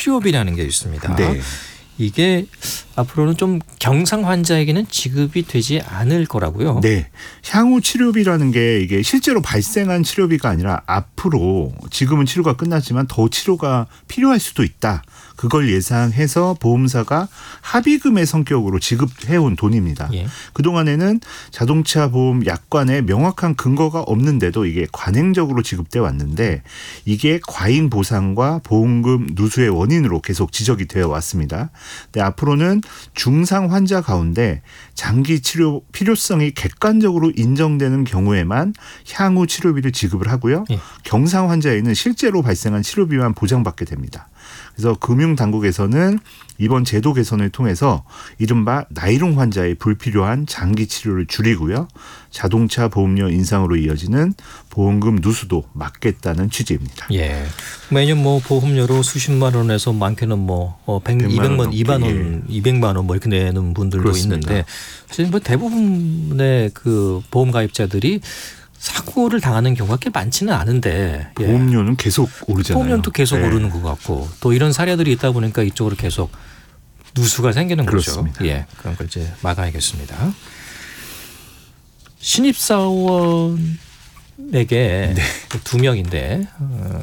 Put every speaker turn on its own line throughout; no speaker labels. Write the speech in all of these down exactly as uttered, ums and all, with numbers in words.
치료비라는 게 있습니다.
네.
이게 앞으로는 좀 경상 환자에게는 지급이 되지 않을 거라고요.
네. 향후 치료비라는 게 이게 실제로 발생한 치료비가 아니라 앞으로 지금은 치료가 끝났지만 더 치료가 필요할 수도 있다. 그걸 예상해서 보험사가 합의금의 성격으로 지급해온 돈입니다.
예.
그동안에는 자동차 보험 약관에 명확한 근거가 없는데도 이게 관행적으로 지급돼 왔는데 이게 과잉 보상과 보험금 누수의 원인으로 계속 지적이 되어 왔습니다. 근데 앞으로는 중상 환자 가운데 장기 치료 필요성이 객관적으로 인정되는 경우에만 향후 치료비를 지급을 하고요.
예.
경상 환자에는 실제로 발생한 치료비만 보장받게 됩니다. 그래서 금융당국에서는 이번 제도 개선을 통해서 이른바 나이롱 환자의 불필요한 장기 치료를 줄이고요. 자동차 보험료 인상으로 이어지는 보험금 누수도 막겠다는 취지입니다.
예. 매년 뭐 보험료로 수십만 원에서 많게는 뭐 백, 이백만 원, 이만 원, 이백만 원 뭐 이렇게 내는 분들도
그렇습니다.
있는데 사실 뭐 대부분의 그 보험 가입자들이 사고를 당하는 경우가 꽤 많지는 않은데 예.
보험료는 계속 오르잖아요.
보험료는 또 계속
네.
오르는 것 같고 또 이런 사례들이 있다 보니까 이쪽으로 계속 누수가 생기는
그렇습니다.
거죠. 예, 그런 걸 이제 막아야겠습니다. 신입사원에게
네.
두 명인데 어,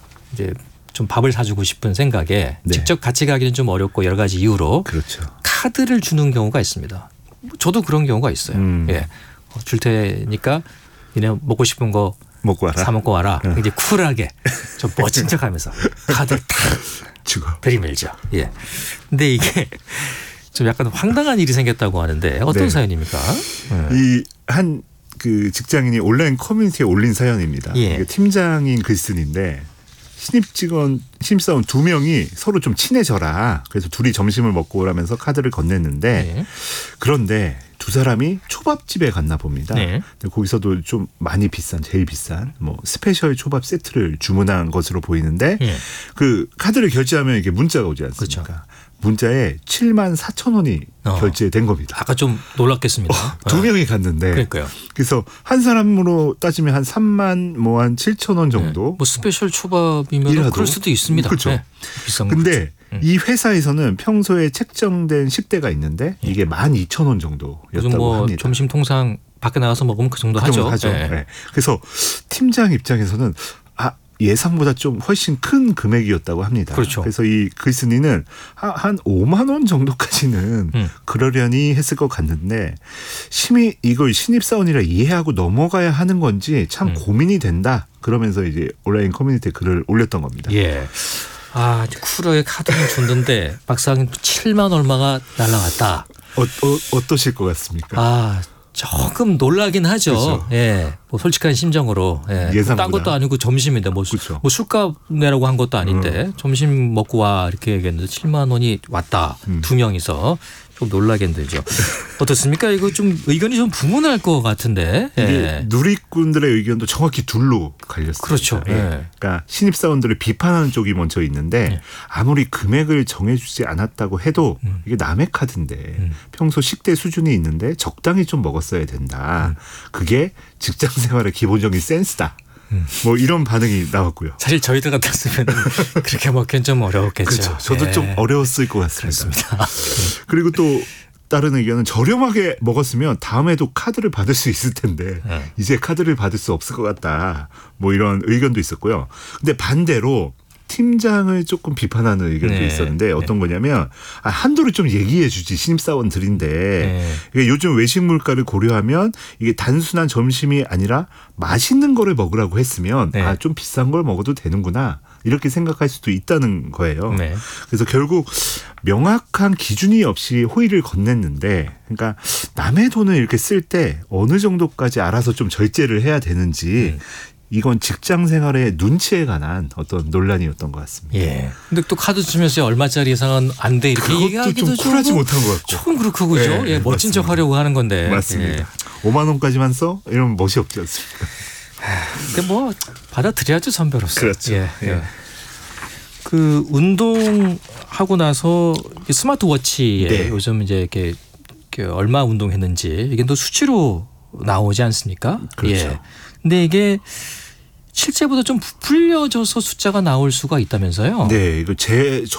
이제 좀 밥을 사주고 싶은 생각에
네.
직접 같이 가기는 좀 어렵고 여러 가지 이유로
그렇죠.
카드를 주는 경우가 있습니다. 저도 그런 경우가 있어요.
음.
예, 어, 줄 테니까 니네 먹고 싶은 거
먹고 와라.
사 먹고 와라.
응.
이제 쿨하게 좀 멋진 척하면서 카드 탁
주고.
들이밀죠. 예. 근데 이게 좀 약간 황당한 일이 생겼다고 하는데 어떤
네.
사연입니까?
이 한 그 직장인이 온라인 커뮤니티에 올린 사연입니다.
예.
이게 팀장인 글쓴인데 신입 직원, 신입사원 두 명이 서로 좀 친해져라. 그래서 둘이 점심을 먹고 오라면서 카드를 건넸는데
예.
그런데 두 사람이 초밥집에 갔나 봅니다.
네.
근데 거기서도 좀 많이 비싼, 제일 비싼 뭐 스페셜 초밥 세트를 주문한 것으로 보이는데
예.
그 카드를 결제하면 이게 문자가 오지 않습니까?
그렇죠.
문자에 칠만 사천 원이
어.
결제된 겁니다.
아까 좀 놀랐겠습니다.
두
어.
명이 갔는데
그러니까요.
그래서 한 사람으로 따지면 한 삼만 뭐 한 칠천 원 정도.
뭐 스페셜 초밥이면
이라도?
그럴 수도 있습니다.
그렇죠.
네. 비싼 거.
근데
음.
이 회사에서는 평소에 책정된 식대가 있는데 이게 만 이천 원
요즘
정도였다고
뭐
합니다.
점심 통상 밖에 나가서 먹으면 그 정도
그
하죠.
정도 하죠.
네.
네. 그래서 팀장 입장에서는 아 예상보다 좀 훨씬 큰 금액이었다고 합니다.
그렇죠.
그래서 이 글쓴이는 한 오만 원 정도까지는
음.
그러려니 했을 것 같는데 심히 이걸 신입사원이라 이해하고 넘어가야 하는 건지 참
음.
고민이 된다. 그러면서 이제 온라인 커뮤니티에 글을 올렸던 겁니다.
예. 아, 쿨하게 카드는 줬는데 막상 칠만 얼마가 날라갔다.
어, 어, 어떠실 것 같습니까?
아, 조금 놀라긴 하죠.
그렇죠.
예, 뭐 솔직한 심정으로. 예.
예상보다.
딴 것도 아니고 점심인데 뭐, 수-
그렇죠.
뭐 술값 내라고 한 것도 아닌데 점심 먹고 와 이렇게 얘기했는데 칠만 원이 왔다.
음.
두 명이서 좀 놀라긴 들죠. 어떻습니까? 이거 좀 의견이 좀 분분할 것 같은데.
이게
예.
누리꾼들의 의견도 정확히 둘로 갈렸습니다.
그렇죠.
예.
예.
그러니까 신입사원들을 비판하는 쪽이 먼저 있는데
예.
아무리 금액을 정해주지 않았다고 해도
음.
이게 남의 카드인데
음.
평소 식대 수준이 있는데 적당히 좀 먹었어야 된다. 그게 직장생활의 기본적인 센스다.
음.
뭐 이런 반응이 나왔고요.
사실 저희들 같았으면 그렇게 먹기는 좀 어려웠겠죠.
그렇죠. 저도
예.
좀 어려웠을 것 같습니다.
그렇습니다.
그리고 또 다른 의견은 저렴하게 먹었으면 다음에도 카드를 받을 수 있을 텐데
네.
이제 카드를 받을 수 없을 것 같다. 뭐 이런 의견도 있었고요. 근데 반대로 팀장을 조금 비판하는 의견도
네.
있었는데 어떤 거냐면 아, 한도를 좀 얘기해 주지 신입사원들인데
네.
이게 요즘 외식 물가를 고려하면 이게 단순한 점심이 아니라 맛있는 거를 먹으라고 했으면
네.
아, 좀 비싼 걸 먹어도 되는구나 이렇게 생각할 수도 있다는 거예요.
네.
그래서 결국 명확한 기준이 없이 호의를 건넸는데 그러니까 남의 돈을 이렇게 쓸 때 어느 정도까지 알아서 좀 절제를 해야 되는지
음.
이건 직장 생활의 눈치에 관한 어떤 논란이었던 것 같습니다.
예. 근데 또 카드 주면서 얼마짜리 이상은 안 돼 이렇게
그것도
얘기하기도
좀 쿨하지
조금-
못한 것 같고.
조금 그렇고 그죠.
네,
예, 멋진
맞습니다.
척 하려고 하는 건데.
맞습니다.
예.
오만 원까지만 써? 이러면 멋이 없지 않습니까?
근데 뭐 받아들여야죠 선배로서.
그렇죠.
예.
예.
예. 그 운동하고 나서 스마트워치에
네.
요즘 이제 이렇게, 이렇게 얼마 운동했는지 이게 또 수치로 나오지 않습니까?
그렇죠.
예. 근데 이게 실제보다 좀 부풀려져서 숫자가 나올 수가 있다면서요?
네, 이거 제